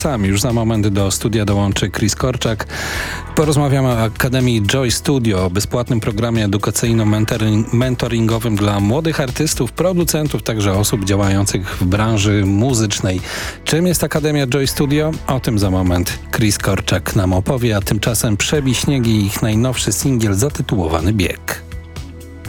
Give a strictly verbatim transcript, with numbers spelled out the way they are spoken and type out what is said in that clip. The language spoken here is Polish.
Sam już za moment do studia dołączy Chris Korczak. Porozmawiamy o Akademii Joy Studio, o bezpłatnym programie edukacyjno-mentoringowym dla młodych artystów, producentów, także osób działających w branży muzycznej. Czym jest Akademia Joy Studio? O tym za moment Chris Korczak nam opowie, a tymczasem Przebij śniegi i ich najnowszy singiel zatytułowany Bieg.